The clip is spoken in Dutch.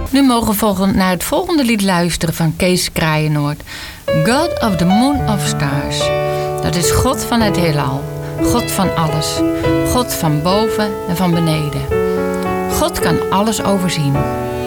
Nu mogen we naar het volgende lied luisteren van Kees Kraaienoord. God of the Moon of Stars. Dat is God van het heelal. God van alles. God van boven en van beneden. God kan alles overzien.